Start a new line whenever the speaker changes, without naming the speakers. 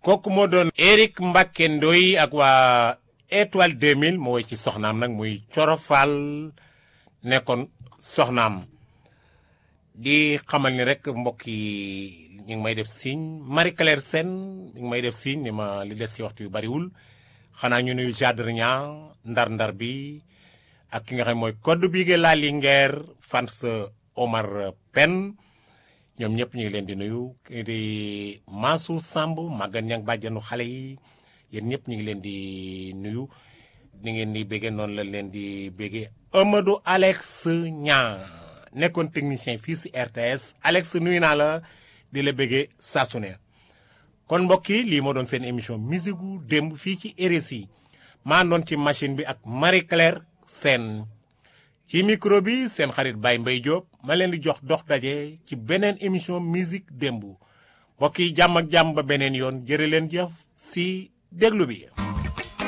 kooku moo doon Eric Mbacke Ndoye ak waa Étoile 2000 moo woy ci soxnaam nag muy Coro Fall nekkoon soxnaam di xamal ni rek mbokk yi ñu ngi may def signe Marie Claire Sène ñu ngi may def signe ni ma li des ci waxtu yu bariwul xanaa ñu nuyu Jadriña ndar-ndar bi ak ki nga xam mooy code bige la Linguère fans Omar Pen ñoom ñëpp ñu ngi leen di nuyu di Mansour Samb Magan Ñang bàjjanu xale yi yéen ñëpp ñu ngi leen di nuyu ni ngeen di béggee noonu la leen di béggee Amadou Alex Niang nekkoon technicien fii si RTS Alex nuyu naa la di la béggee saa su ne kon mbokk yi lii moo doon seen émission musique gu démb fii ci RSI maa doon ci machine bi ak Marie Claire Sène ci micro bi seen xarit Baye Mbaye Diop ma leen di jox dox daje ci beneen émission musique démb mbokk yi jàmm ak jàmm ba beneen yoon jërë leen jëf si déglu bi